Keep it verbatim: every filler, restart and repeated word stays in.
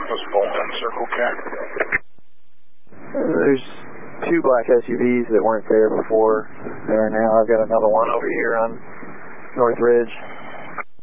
Was full on Circle K. There's two black S U Vs that weren't there before. There are now. I've got another one over here on North Ridge.